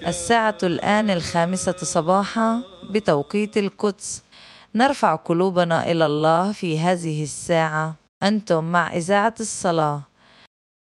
الساعة الآن 5 صباحا بتوقيت القدس. نرفع قلوبنا إلى الله في هذه الساعة. أنتم مع إذاعة الصلاة